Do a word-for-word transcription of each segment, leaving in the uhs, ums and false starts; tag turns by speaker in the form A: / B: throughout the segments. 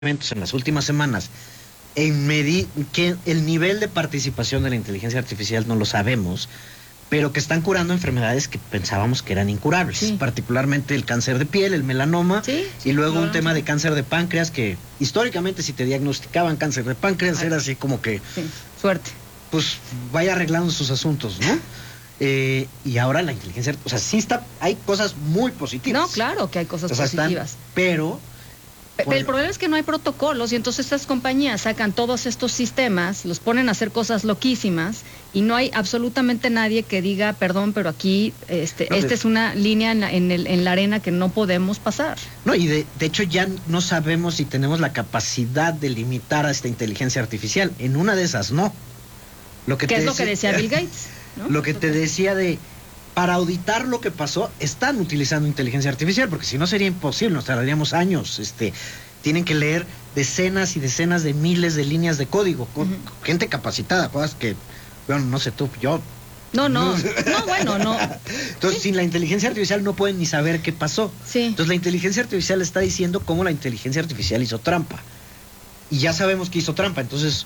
A: en las últimas semanas en medir que el nivel de participación de la inteligencia artificial no lo sabemos, pero que están curando enfermedades que pensábamos que eran incurables, sí. Particularmente el cáncer de piel, el melanoma,
B: sí, sí,
A: y luego
B: claro.
A: un tema de cáncer de páncreas que históricamente si te diagnosticaban cáncer de páncreas Ay. era así como que
B: sí. suerte,
A: pues vaya arreglando sus asuntos, ¿no? Eh, y ahora la inteligencia, o sea, sí está, hay cosas muy positivas.
B: No, claro que hay cosas
A: o sea,
B: positivas,
A: están, pero
B: Pero el problema es que no hay protocolos y entonces estas compañías sacan todos estos sistemas, los ponen a hacer cosas loquísimas y no hay absolutamente nadie que diga, perdón, pero aquí este, no, esta de... es una línea en la, en, el, en la arena que no podemos pasar.
A: No, y de, de hecho ya no sabemos si tenemos la capacidad de limitar a esta inteligencia artificial. En una de esas no. Lo que
B: ¿Qué
A: te
B: es
A: decía,
B: lo que decía Bill Gates? ¿No?
A: Lo que te decía de... Para auditar lo que pasó, están utilizando inteligencia artificial, porque si no sería imposible, nos tardaríamos años. Este, tienen que leer decenas y decenas de miles de líneas de código, con uh-huh. gente capacitada, cosas que, bueno, no sé tú, yo...
B: No, no, no, bueno, no.
A: Entonces, sí. sin la inteligencia artificial no pueden ni saber qué pasó.
B: Sí.
A: Entonces, la inteligencia artificial está diciendo cómo la inteligencia artificial hizo trampa. Y ya sabemos que hizo trampa, entonces...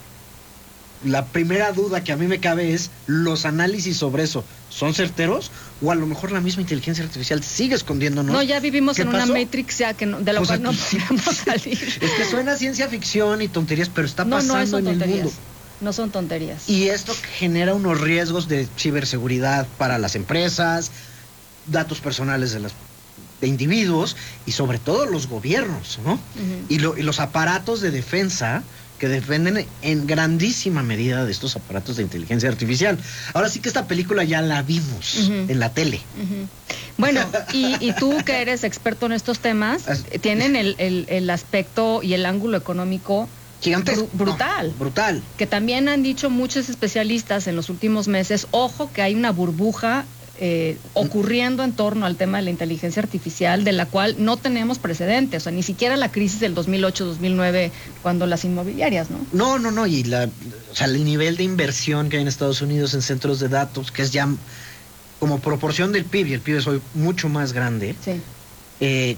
A: La primera duda que a mí me cabe es, ¿los análisis sobre eso son certeros? ¿O a lo mejor la misma inteligencia artificial sigue escondiéndonos?
B: No, ya vivimos en
A: pasó?
B: una Matrix ya que no, de la
A: pues
B: cual
A: aquí,
B: no podemos salir.
A: Es que suena ciencia ficción y tonterías, pero está
B: no,
A: pasando
B: no son
A: en el
B: tonterías.
A: mundo.
B: No son tonterías.
A: Y esto genera unos riesgos de ciberseguridad para las empresas, datos personales de las de individuos y sobre todo los gobiernos, ¿no? Uh-huh. Y, lo, y los aparatos de defensa que dependen en grandísima medida de estos aparatos de inteligencia artificial. Ahora sí que esta película ya la vimos uh-huh. en la tele.
B: Uh-huh. Bueno, y, y tú que eres experto en estos temas, As... tienen el, el, el aspecto y el ángulo económico
A: gigantesco.
B: Br- brutal.
A: No, brutal.
B: Que también han dicho muchos especialistas en los últimos meses, ojo que hay una burbuja Eh, ocurriendo en torno al tema de la inteligencia artificial, de la cual no tenemos precedentes, o sea, ni siquiera la crisis del dos mil ocho dos mil nueve, cuando las inmobiliarias, ¿no?
A: No, no, no, y la, o sea, el nivel de inversión que hay en Estados Unidos en centros de datos, que es ya como proporción del P I B, y el P I B es hoy mucho más grande,
B: sí.
A: eh,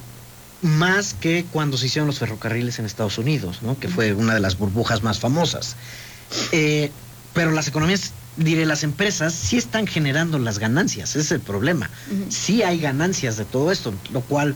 A: más que cuando se hicieron los ferrocarriles en Estados Unidos, ¿no? Que fue una de las burbujas más famosas. Eh, pero las economías... Diré, las empresas sí están generando las ganancias, ese es el problema. Uh-huh. Sí hay ganancias de todo esto, lo cual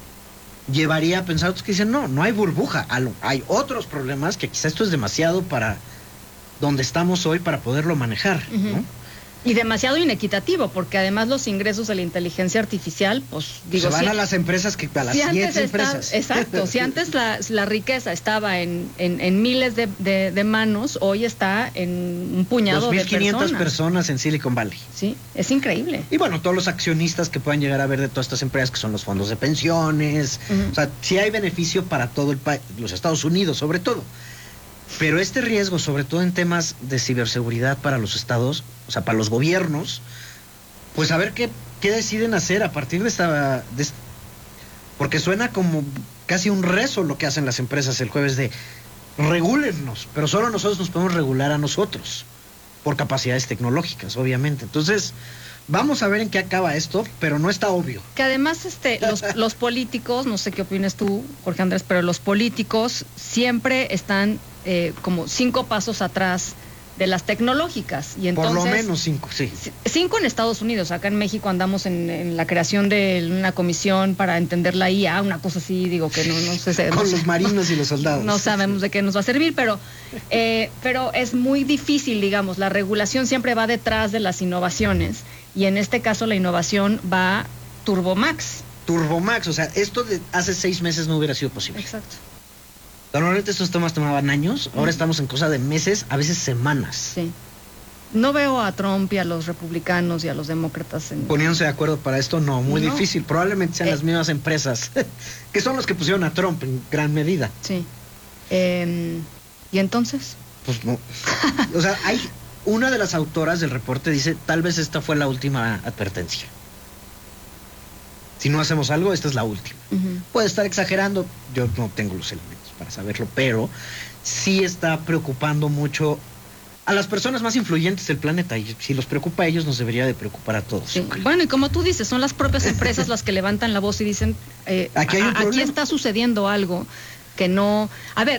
A: llevaría a pensar otros que dicen, no, no hay burbuja, hay otros problemas que quizás esto es demasiado para donde estamos hoy para poderlo manejar, uh-huh. ¿no?
B: Y demasiado inequitativo, porque además los ingresos de la inteligencia artificial, pues digo...
A: Se van
B: si,
A: a las empresas que a las
B: si
A: cien
B: está,
A: empresas.
B: Exacto, si antes la, la riqueza estaba en, en, en miles de, de, de manos, hoy está en un puñado
A: dos mil quinientas
B: de personas.
A: personas en Silicon Valley.
B: Sí, es increíble.
A: Y bueno, todos los accionistas que puedan llegar a ver de todas estas empresas, que son los fondos de pensiones, uh-huh. o sea, sí hay beneficio para todo el país, los Estados Unidos sobre todo. Pero este riesgo, sobre todo en temas de ciberseguridad para los estados, o sea, para los gobiernos, pues a ver qué, qué deciden hacer a partir de esta... De esta porque suena como casi un rezo lo que hacen las empresas el jueves de regúlennos, pero solo nosotros nos podemos regular a nosotros, por capacidades tecnológicas, obviamente. Entonces, vamos a ver en qué acaba esto, pero no está obvio.
B: Que además este, los, los políticos, no sé qué opinas tú, Jorge Andrés, pero los políticos siempre están eh, como cinco pasos atrás de las tecnológicas. Y entonces,
A: por lo menos cinco, sí.
B: Cinco en Estados Unidos. Acá en México andamos en, en la creación de una comisión para entender la I A, una cosa así, digo que no, no sé.
A: Con
B: no
A: los
B: sé,
A: marinos y los soldados.
B: No sabemos de qué nos va a servir, pero, eh, pero es muy difícil, digamos. La regulación siempre va detrás de las innovaciones. Y en este caso la innovación va Turbomax.
A: Turbomax, o sea, esto de hace seis meses no hubiera sido posible.
B: Exacto.
A: Normalmente estos temas tomaban años, ahora uh-huh. estamos en cosa de meses, a veces semanas.
B: Sí. No veo a Trump y a los republicanos y a los demócratas en...
A: Poniéndose de acuerdo para esto, no, muy no. difícil. Probablemente sean eh. las mismas empresas, que son los que pusieron a Trump en gran medida.
B: Sí. Eh, ¿Y entonces?
A: Pues no. O sea, hay... Una de las autoras del reporte dice, tal vez esta fue la última advertencia. Si no hacemos algo, esta es la última. Uh-huh. Puede estar exagerando, yo no tengo los elementos para saberlo, pero sí está preocupando mucho a las personas más influyentes del planeta, y si los preocupa a ellos, nos debería de preocupar a todos.
B: Sí. Bueno, y como tú dices, son las propias empresas las que levantan la voz y dicen, eh,
A: aquí, hay un
B: a, aquí está sucediendo algo. que no... A ver,